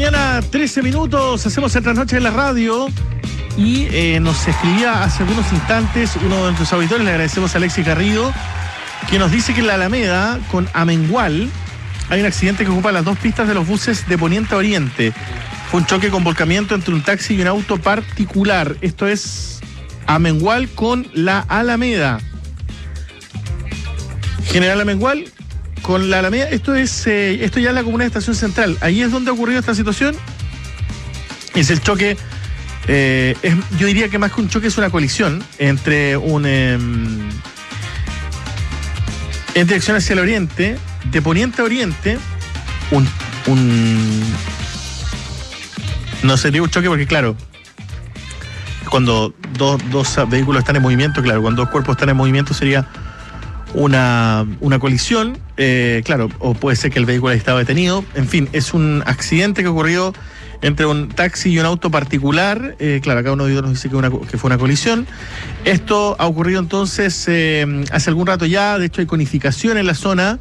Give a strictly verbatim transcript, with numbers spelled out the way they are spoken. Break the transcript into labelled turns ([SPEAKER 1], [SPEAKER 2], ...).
[SPEAKER 1] mañana, trece minutos, hacemos el trasnoche de la radio y eh, nos escribía hace algunos instantes uno de nuestros auditores, le agradecemos a Alexis Garrido, que nos dice que en la Alameda, con Amengual, hay un accidente que ocupa las dos pistas de los buses de Poniente a Oriente. Fue un choque con volcamiento entre un taxi y un auto particular. Esto es Amengual con la Alameda. General Amengual con la Alameda. Esto es eh, esto ya es la comuna de Estación Central. Ahí es donde ha ocurrido esta situación. Es el choque, eh, es, yo diría que más que un choque es una colisión entre un eh, en dirección hacia el oriente, de Poniente a Oriente, un, un no sería un choque porque claro, cuando dos, dos vehículos están en movimiento, claro, cuando dos cuerpos están en movimiento sería una, una colisión, eh, claro, o puede ser que el vehículo haya estado detenido. En fin, es un accidente que ocurrió entre un taxi y un auto particular. Eh, claro, acá uno de ellos nos dice que, una, que fue una colisión. Esto ha ocurrido entonces eh, hace algún rato ya. De hecho hay conificación en la zona